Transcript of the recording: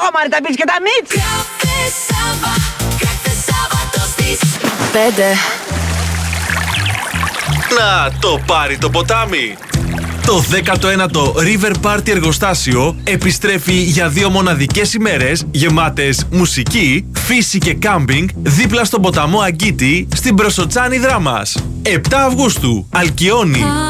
Μαρίτα Μπίτς και τα Μίτς. Κάθε Σάββατο στις 5. Να το πάρει το ποτάμι. Το 19ο River Party εργοστάσιο επιστρέφει για 2 μοναδικές ημέρες γεμάτες μουσική, φύση και κάμπινγκ δίπλα στον ποταμό Αγκίτη στην Προσοτσάνη Δράμας. 7 Αυγούστου, Αλκιόνι.